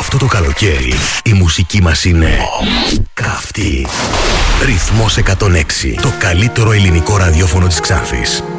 Αυτό το καλοκαίρι η μουσική μας είναι καυτή. Ρυθμός 106, το καλύτερο ελληνικό ραδιόφωνο της Ξάνθης.